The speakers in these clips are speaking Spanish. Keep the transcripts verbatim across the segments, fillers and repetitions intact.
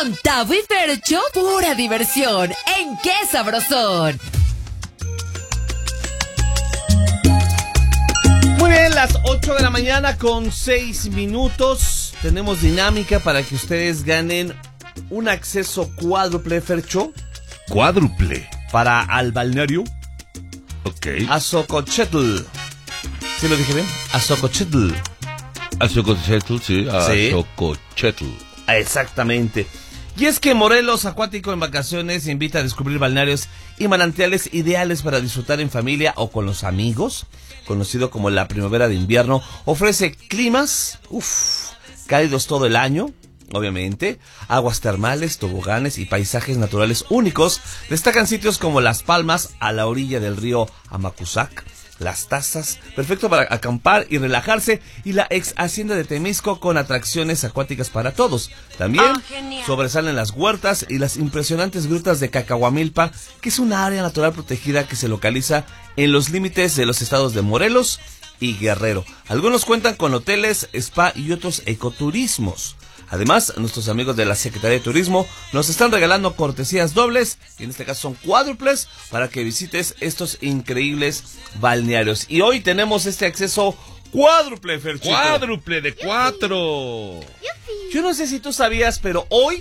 Con Tavo y Fercho, pura diversión. ¿En qué sabrosón? Muy bien, las ocho de la mañana con seis minutos. Tenemos dinámica para que ustedes ganen un acceso cuádruple, Fercho. Cuádruple. Para al balneario. Ok. Azocochetl. ¿Sí lo dije bien? Azocochetl. Azocochetl, sí. Sí. Azocochetl. Exactamente. Y es que Morelos Acuático en Vacaciones invita a descubrir balnearios y manantiales ideales para disfrutar en familia o con los amigos. Conocido como la primavera de invierno, ofrece climas, uff, cálidos todo el año, obviamente, aguas termales, toboganes y paisajes naturales únicos. Destacan sitios como Las Palmas, a la orilla del río Amacuzac, Las Tazas, perfecto para acampar y relajarse, y la ex hacienda de Temisco con atracciones acuáticas para todos. También oh, sobresalen las huertas y las impresionantes grutas de Cacahuamilpa, que es una área natural protegida que se localiza en los límites de los estados de Morelos y Guerrero. Algunos cuentan con hoteles, spa y otros ecoturismos. Además, nuestros amigos de la Secretaría de Turismo nos están regalando cortesías dobles, y en este caso son cuádruples, para que visites estos increíbles balnearios. Y hoy tenemos este acceso cuádruple, Ferchito. Cuádruple de cuatro. Yo no sé si tú sabías, pero hoy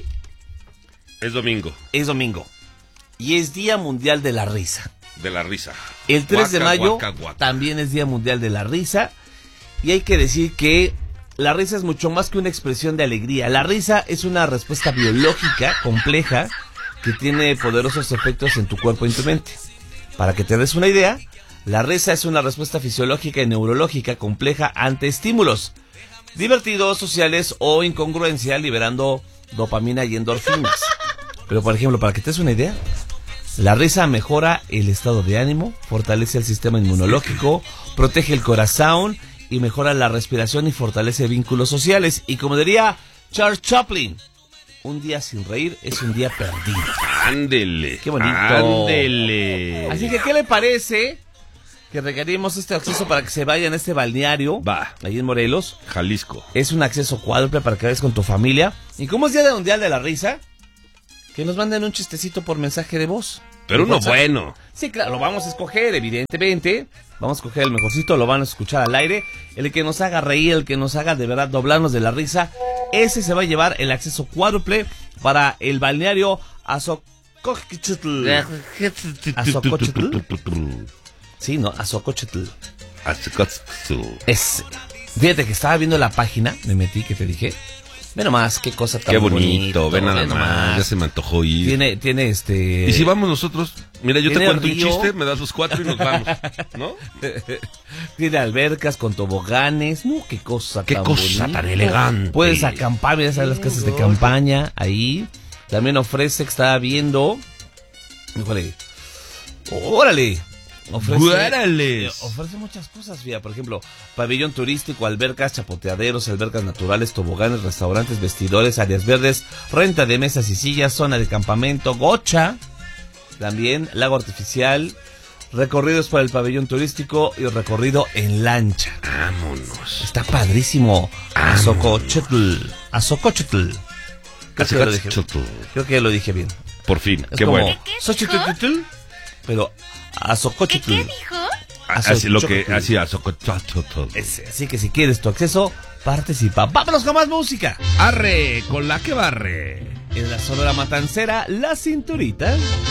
es domingo. Es domingo. Y es Día Mundial de la Risa. De la risa. El tres de mayo guaca, guaca. también es Día Mundial de la Risa. Y hay que decir que la risa es mucho más que una expresión de alegría. La risa es una respuesta biológica compleja que tiene poderosos efectos en tu cuerpo y en tu mente. Para que te des una idea, la risa es una respuesta fisiológica y neurológica compleja ante estímulos divertidos, sociales o incongruencia, liberando dopamina y endorfinas. Pero, por ejemplo, para que te des una idea, la risa mejora el estado de ánimo, fortalece el sistema inmunológico, protege el corazón y mejora la respiración y fortalece vínculos sociales. Y como diría Charles Chaplin, un día sin reír es un día perdido. Ándele. Qué bonito. Ándele. Así que, ¿qué le parece que regalemos este acceso para que se vayan a este balneario? Va. Ahí en Morelos. Jalisco. Es un acceso cuádruple para que vayas con tu familia. Y como es Día Mundial de la Risa, que nos manden un chistecito por mensaje de voz. Pero uno bueno. Sí, claro, lo vamos a escoger, evidentemente. Vamos a escoger el mejorcito, lo van a escuchar al aire. El que nos haga reír, el que nos haga de verdad doblarnos de la risa, ese se va a llevar el acceso cuádruple para el balneario Azocochetl. Azocochetl. Sí, no, Azocochetl. Azocochetl. Es, fíjate que estaba viendo la página, me metí, que te dije. Ve nomás, qué cosa tan Qué bonito, bonito, ve nada ve más, nomás. ya se me antojó ir. Tiene, tiene este... Y si vamos nosotros, mira, yo te ¿Tiene cuento un río? chiste, me das los cuatro y nos vamos, ¿no? Tiene albercas con toboganes, no, qué cosa Qué tan cosa bonita. tan elegante. Puedes acampar, mira, sabes las casas de campaña ahí. También ofrece, que estaba viendo, híjole, órale, ofrece, ¡Guárales! eh, ofrece muchas cosas, fíjate, por ejemplo, pabellón turístico, albercas, chapoteaderos, albercas naturales, toboganes, restaurantes, vestidores, áreas verdes, renta de mesas y sillas, zona de campamento, gocha, también lago artificial, recorridos por el pabellón turístico y recorrido en lancha. Vámonos. Está padrísimo. Azocochetl. Azocochetl. Creo que ya lo dije, creo que ya lo dije bien. Por fin, Es qué como bueno. Xochitl, pero Azocochetl. ¿Qué dijo? Así lo que, Azocochetl. así, Azocochetl. Ese, Así que si quieres tu acceso, participa. ¡Vámonos con más música! Arre, con la que barre. En la Sonora Matancera, La Cinturita.